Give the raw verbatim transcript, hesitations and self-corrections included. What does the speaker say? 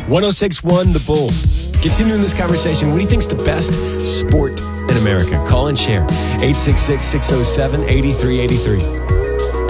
one oh six point one The Bull. Continuing this conversation, what do you think's the best sport in America? Call and share. eight six six, six oh seven, eight three eight three.